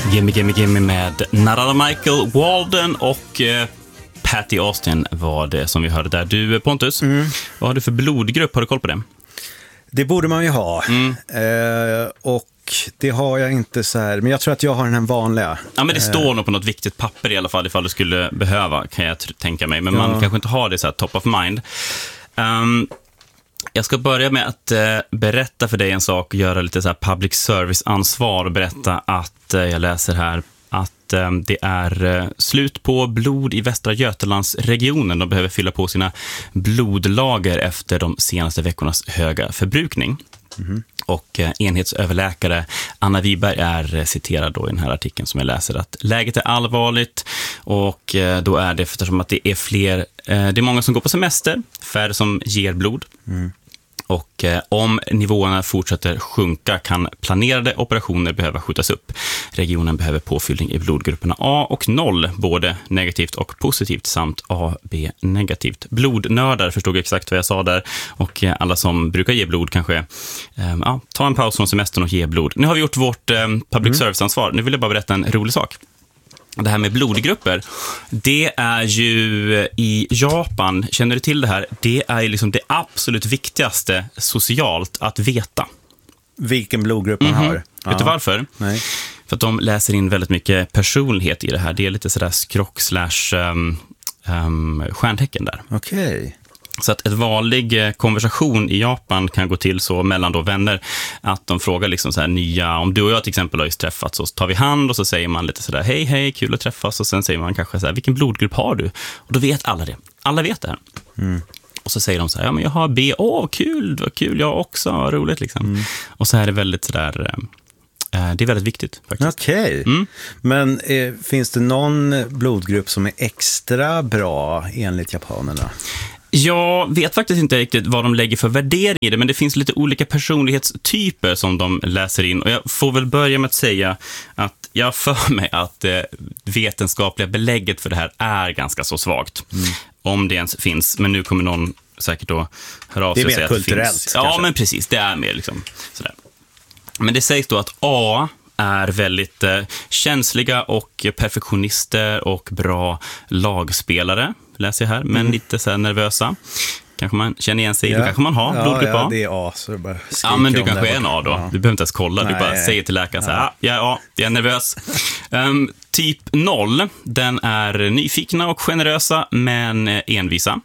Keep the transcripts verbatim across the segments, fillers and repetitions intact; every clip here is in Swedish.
Gimme Gimme Gimme med Narada Michael Walden och eh, Patty Austin var det som vi hörde där. Du, Pontus, mm. vad har du för blodgrupp? Har du koll på det? Det borde man ju ha. Mm. Eh, och det har jag inte så här. Men jag tror att jag har den här vanliga. Ja, men det står eh. nog på något viktigt papper i alla fall, ifall du skulle behöva, kan jag t- tänka mig. Men ja. man kanske inte har det så här top of mind. Um, jag ska börja med att eh, berätta för dig en sak och göra lite så här public service-ansvar och berätta att eh, jag läser här att eh, det är eh, slut på blod i Västra Götalandsregionen. De behöver fylla på sina blodlager efter de senaste veckornas höga förbrukning. Mm-hmm. Och eh, enhetsöverläkare Anna Wiberg är eh, citerad då i den här artikeln som jag läser att läget är allvarligt och eh, då är det eftersom att det är fler, eh, det är många som går på semester, färre som ger blod. Mm. Och eh, om nivåerna fortsätter sjunka kan planerade operationer behöva skjutas upp. Regionen behöver påfyllning i blodgrupperna A och noll, både negativt och positivt samt A B negativt. Blodnördar förstod exakt vad jag sa där och eh, alla som brukar ge blod kanske eh, ja, ta en paus från semestern och ge blod. Nu har vi gjort vårt eh, public service-ansvar. Nu vill jag bara berätta en rolig sak. Det här med blodgrupper, det är ju i Japan, känner du till det här? Det är ju liksom det absolut viktigaste socialt att veta. Vilken blodgrupp man mm-hmm. har. Vet ja. du varför? Nej. För att de läser in väldigt mycket personlighet i det här. Det är lite sådär skrock slash um, um, stjärntecken där. Okej. Okay. Så att ett vanlig konversation i Japan kan gå till så mellan då vänner att de frågar liksom så här nya, om du och jag till exempel har just träffats så tar vi hand och så säger man lite sådär hej hej, kul att träffas och sen säger man kanske så här, vilken blodgrupp har du? Och då vet alla det. Alla vet det här. Mm. Och så säger de så här, ja men jag har B, åh kul, vad kul, jag också, vad roligt liksom. Mm. Och så är det väldigt sådär, eh, det är väldigt viktigt faktiskt. Okej, okay. mm. men eh, finns det någon blodgrupp som är extra bra enligt japanerna? Jag vet faktiskt inte riktigt vad de lägger för värdering i det, men det finns lite olika personlighetstyper som de läser in. Och jag får väl börja med att säga att jag för mig att det vetenskapliga belägget för det här är ganska så svagt. Mm. Om det ens finns, men nu kommer någon säkert då höra av sig och säga att det finns. Det är mer kulturellt. Ja, men precis, det är mer liksom sådär. Men det sägs då att A är väldigt eh, känsliga och perfektionister och bra lagspelare, läser jag här, men mm. lite så här nervösa. Kanske man känner igen sig, ja. Då kanske man har ja, blodgrupp A. Ja, det är A, så det bara ja, men du kanske är en A då. Ja. Du behöver inte ens kolla, nej, du bara nej. säger till läkaren så här, ah, jag är A, jag är nervös. um, typ noll, den är nyfikna och generösa, men envisa.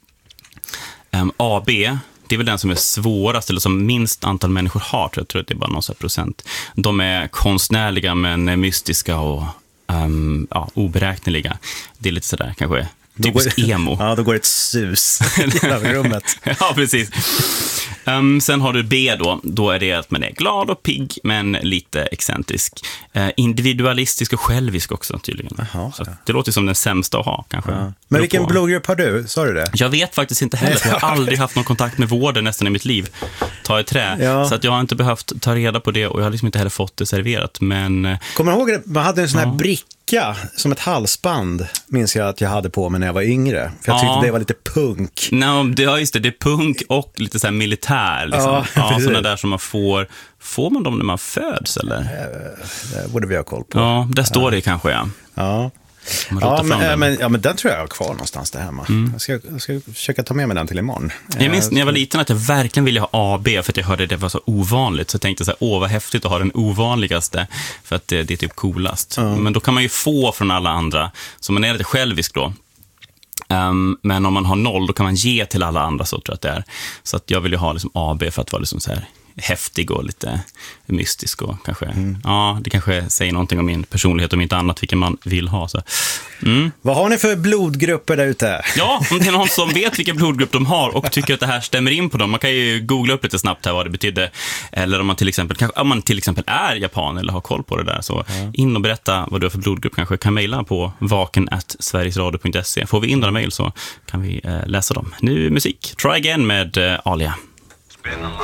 Um, A B, det är väl den som är svårast eller som minst antal människor har. Jag tror att det är bara någon sån här procent. De är konstnärliga men mystiska och um, ja, oberäkneliga. Det är lite sådär kanske typiskt emo. Ja, då går det ett sus i rummet. Ja, precis. Um, sen har du B då. Då är det att man är glad och pigg men lite excentrisk. Uh, individualistisk och självisk också tydligen. Aha, så det låter som den sämsta att ha kanske. Ja. Men vilken på. blodgrupp har du? Sa du det? Jag vet faktiskt inte heller. Jag har aldrig haft någon kontakt med vården nästan i mitt liv. Ta i trä. Ja. Så att jag har inte behövt ta reda på det och jag har liksom inte heller fått det serverat. Men... Kommer du ihåg det? Man hade en sån här ja. bricka som ett halsband, minns jag att jag hade på mig när jag var yngre. För jag tyckte ja. det var lite punk. No, det, ja, just det. Det är punk och lite så här militär. Liksom. Ja, ja, sådana där som man får... Får man dem när man föds, eller? Det borde vi ha koll på. Ja, där står ja. det kanske, ja. Ja. Ja men, men, ja, men den tror jag har kvar någonstans där hemma. Mm. Jag, ska, jag ska försöka ta med mig den till imorgon. Jag minns när jag var liten att jag verkligen ville ha A B för att jag hörde det var så ovanligt. Så jag tänkte så här, åh vad häftigt att ha den ovanligaste för att det, det är typ coolast. Mm. Men då kan man ju få från alla andra. Så man är lite självisk då. Um, men om man har noll då kan man ge till alla andra, så tror jag att det är. Så att jag vill ju ha liksom A B för att vara liksom så här häftig och lite mystisk och kanske, mm. ja, det kanske säger någonting om min personlighet om inte annat, vilken man vill ha. Så. Mm. Vad har ni för blodgrupper där ute? Ja, om det är någon som vet vilken blodgrupp de har och tycker att det här stämmer in på dem, man kan ju googla upp lite snabbt här vad det betydde, eller om man till exempel, kanske, om man till exempel är japan eller har koll på det där, så mm. in och berätta vad du har för blodgrupp, kanske kan mejla på vaken at sverigesradio punkt se. Får vi in några mejl så kan vi eh, läsa dem. Nu musik, Try Again med eh, Alia.